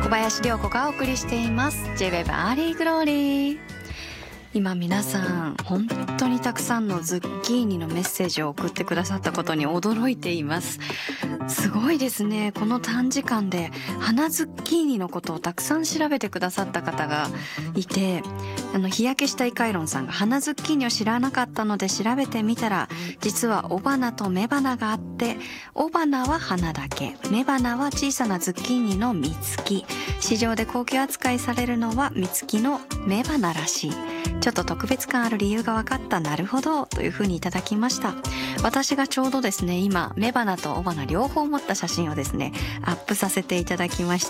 小林涼子がお送りしています J-Web アーリーグローリー。今皆さん本当にたくさんのズッキーニのメッセージを送ってくださったことに驚いています。すごいですね。この短時間で花ズッキーニのことをたくさん調べてくださった方がいて、日焼けしたイカイロンさんが花ズッキーニを知らなかったので調べてみたら、実は雄花と雌花があって、雄花は花だけ、雌花は小さなズッキーニの実つき、市場で高級扱いされるのは実つきの雌花らしい。ちょっと特別感ある理由が分かった。なるほどというふうにいただきました。私がちょうどですね、今雌花と雄花両方持った写真をですねアップさせていただきました。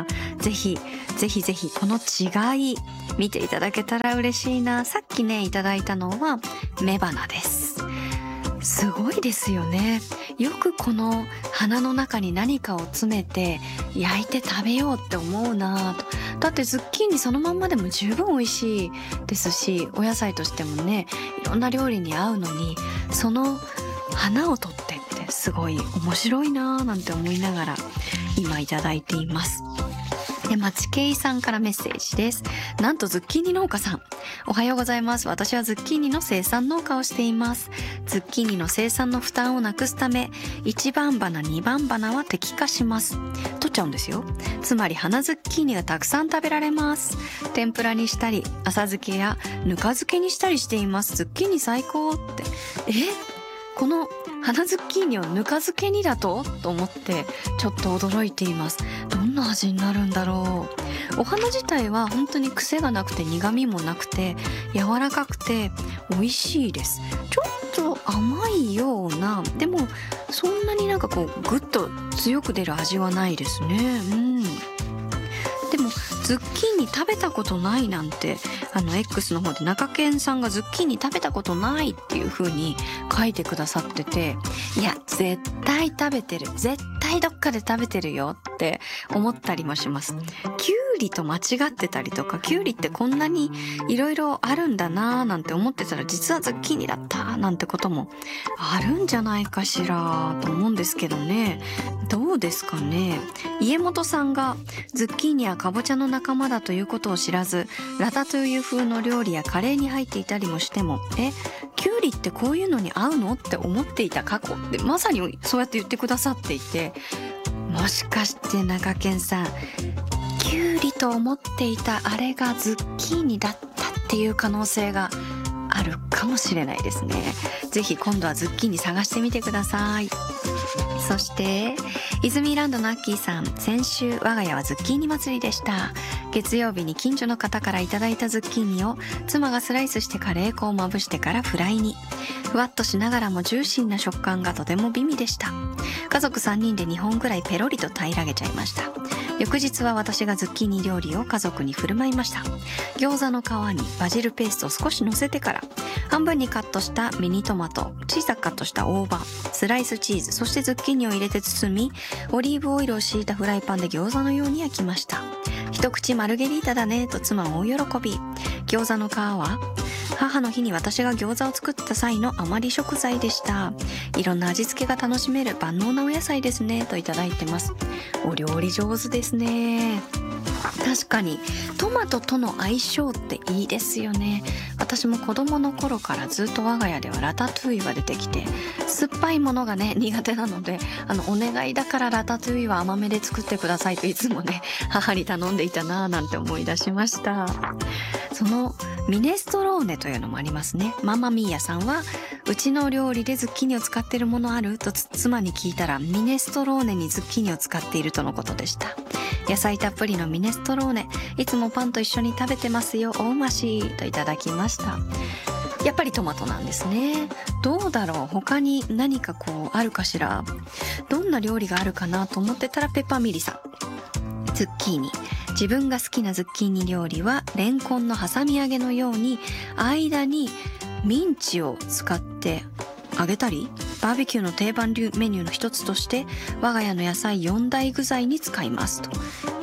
ぜひこの違い見ていただけたら嬉しいな。さっきねいただいたのは雌花です。すごいですよね。よくこの花の中に何かを詰めて焼いて食べようって思うなと。だってズッキーニそのまんまでも十分美味しいですし、お野菜としてもねいろんな料理に合うのに、その花を取ってってすごい面白いななんて思いながら今いただいています。で、町慶さんからメッセージです。なんとズッキーニ農家さん。おはようございます。私はズッキーニの生産農家をしています。ズッキーニの生産の負担をなくすため、1番花、2番花は摘果します。取っちゃうんですよ。つまり花ズッキーニがたくさん食べられます。天ぷらにしたり、浅漬けやぬか漬けにしたりしています。ズッキーニ最高って。この花ズッキーニをぬか漬けにだと思ってちょっと驚いています。どんな味になるんだろう。お花自体は本当に癖がなくて苦味もなくて柔らかくて美味しいです。ちょっと甘いような、でもそんなになんかこうグッと強く出る味はないですね。でもズッキーニ食べたことないなんてX の方で中堅さんがズッキーニ食べたことないっていう風に書いてくださってて、いや絶対食べてる、絶対どっかで食べてるよって思ったりもします。キュウリと間違ってたりとか、キュウリってこんなにいろいろあるんだなーなんて思ってたら実はズッキーニだったなんてこともあるんじゃないかしらと思うんですけどね。どうですかね。家元さんがズッキーニやかぼちゃの仲間だということを知らず、ラタトゥイユ風の料理やカレーに入っていたりもしても、キュウリってこういうのに合うのって思っていた過去で、まさにそうやって言ってくださっていて、もしかして中堅さんキュウリと思っていたあれがズッキーニだったっていう可能性があるかもしれないですね。ぜひ今度はズッキーニ探してみてください。そしてイズミーランドのアッキーさん、先週我が家はズッキーニ祭りでした。月曜日に近所の方からいただいたズッキーニを妻がスライスしてカレー粉をまぶしてからフライに。ふわっとしながらもジューシーな食感がとても美味でした。家族3人で2本ぐらいペロリと平らげちゃいました。翌日は私がズッキーニ料理を家族に振る舞いました。餃子の皮にバジルペーストを少し乗せてから、半分にカットしたミニトマト、小さくカットした大葉、スライスチーズ、そしてズッキーニを入れて包み、オリーブオイルを敷いたフライパンで餃子のように焼きました。一口マルゲリータだねと妻も大喜び。餃子の皮は母の日に私が餃子を作った際の余り食材でした。いろんな味付けが楽しめる万能なお野菜ですねといただいてます。お料理上手ですね。確かにトマトとの相性っていいですよね。私も子供の頃からずっと我が家ではラタトゥイユが出てきて、酸っぱいものがね苦手なので、お願いだからラタトゥイユは甘めで作ってくださいといつもね母に頼んでいたなぁなんて思い出しました。そのミネストローネというのもありますね。ママミーヤさんは、うちの料理でズッキーニを使っているものあると妻に聞いたら、ミネストローネにズッキーニを使っているとのことでした。野菜たっぷりのミネストローネ、いつもパンと一緒に食べてますよ、大ましといただきました。やっぱりトマトなんですね。どうだろう、他に何かあるかしら。どんな料理があるかなと思ってたら、ペッパーミリさん、ズッキーニ。自分が好きなズッキーニ料理はレンコンの挟み揚げのように間にミンチを使って揚げたり、バーベキューの定番メニューの一つとして我が家の野菜4大具材に使いますと。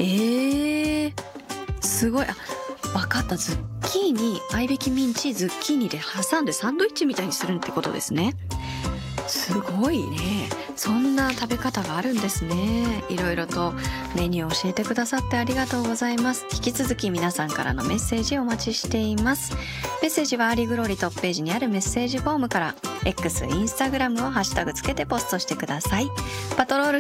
すごい。わかった。ズッキーニ、合いびきミンチ、ズッキーニで挟んでサンドイッチみたいにするってことですね。 すごいね。そんな食べ方があるんですね。いろいろとメニューを教えてくださってありがとうございます。引き続き皆さんからのメッセージをお待ちしています。メッセージはアーリーグローリートップページにあるメッセージフォームから、 X、インスタグラムをハッシュタグつけてポストしてください。パトロール